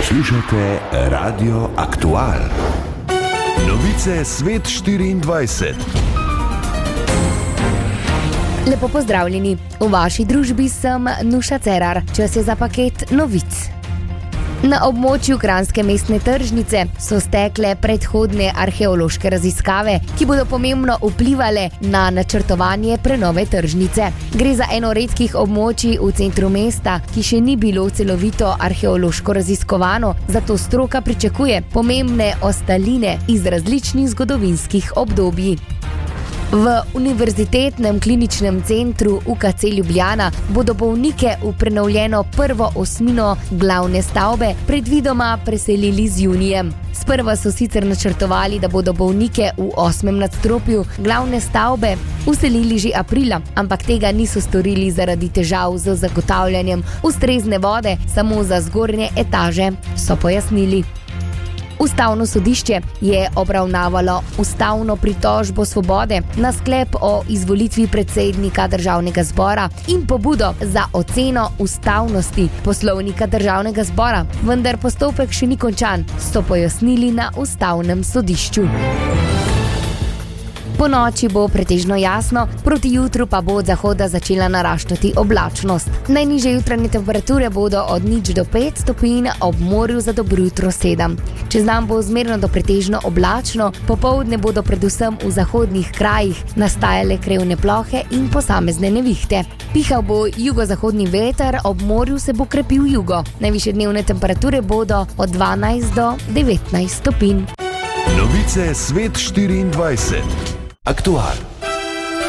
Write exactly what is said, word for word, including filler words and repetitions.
Poslušate Radio Aktual. Novice Svet štiriindvajset. Lepo pozdravljeni. V vaši družbi sem Nuša Cerar. Čas je za paket novic. Na območju kranjske mestne tržnice so stekle predhodne arheološke raziskave, ki bodo pomembno vplivale na načrtovanje prenove tržnice. Gre za eno redkih območij v centru mesta, ki še ni bilo celovito arheološko raziskovano, zato stroka pričakuje pomembne ostaline iz različnih zgodovinskih obdobij. V Univerzitetnem kliničnem centru U K C Ljubljana bodo bolnike v prenovljeno prvo osmino glavne stavbe predvidoma preselili z junijem. Sprva so sicer načrtovali, da bodo bolnike v osmem nadstropju glavne stavbe vselili že aprila, ampak tega niso storili zaradi težav z zagotavljanjem ustrezne vode samo za zgornje etaže, so pojasnili. Ustavno sodišče je obravnavalo ustavno pritožbo Svobode na sklep o izvolitvi predsednika Državnega zbora in pobudo za oceno ustavnosti Poslovnika Državnega zbora, vendar postopek še ni končan, so pojasnili na Ustavnem sodišču. Po noči bo pretežno jasno, proti jutru pa bo od zahoda začela naraščati oblačnost. Najnižje jutranje temperature bodo od nič do pet stopinj, ob morju za dobro jutro sedem. Čez dan bo zmerno do pretežno oblačno, popoldne bodo predvsem v zahodnih krajih nastajale krevne plohe in posamezne nevihte. Pihal bo jugozahodni veter, ob morju se bo krepil jugo. Najvišje dnevne temperature bodo od dvanajst do devetnajst stopinj. Novice Svet štiriindvajset. Aktual.